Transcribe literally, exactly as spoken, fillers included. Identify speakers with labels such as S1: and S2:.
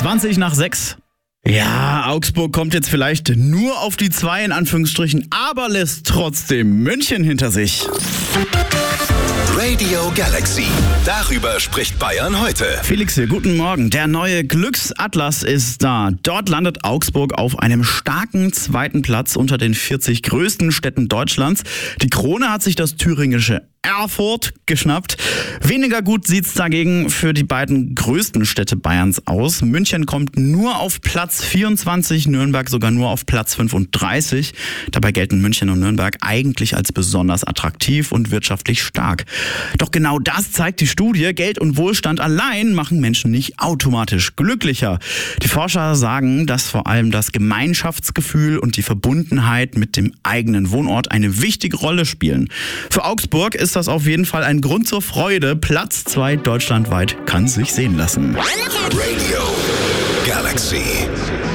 S1: zwanzig nach sechs. Ja, Augsburg kommt jetzt vielleicht nur auf die zwei in Anführungsstrichen, aber lässt trotzdem München hinter sich.
S2: Radio Galaxy. Darüber spricht Bayern heute.
S1: Felix hier, guten Morgen. Der neue Glücksatlas ist da. Dort landet Augsburg auf einem starken zweiten Platz unter den vierzig größten Städten Deutschlands. Die Krone hat sich das thüringische Erfurt geschnappt. Weniger gut sieht's dagegen für die beiden größten Städte Bayerns aus. München kommt nur auf Platz vierundzwanzig, Nürnberg sogar nur auf Platz fünfunddreißig. Dabei gelten München und Nürnberg eigentlich als besonders attraktiv und wirtschaftlich stark. Doch genau das zeigt die Studie. Geld und Wohlstand allein machen Menschen nicht automatisch glücklicher. Die Forscher sagen, dass vor allem das Gemeinschaftsgefühl und die Verbundenheit mit dem eigenen Wohnort eine wichtige Rolle spielen. Für Augsburg ist das auf jeden Fall ein Grund zur Freude. Platz zwei deutschlandweit kann sich sehen lassen.
S2: Radio Galaxy.